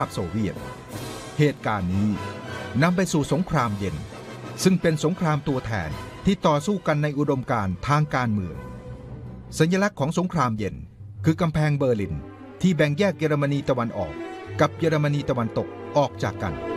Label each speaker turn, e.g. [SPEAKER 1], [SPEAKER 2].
[SPEAKER 1] ภโซเวียตเหตุการณ์นี้นำไปสู่สงครามเย็นซึ่งเป็นสงครามตัวแทนที่ต่อสู้กันในอุดมการณ์ทางการเมืองสัญลักษณ์ของสงครามเย็นคือกำแพงเบอร์ลินที่แบ่งแยกเยอรมนีตะวันออกกับเยอรมนีตะวันตกออกจากกัน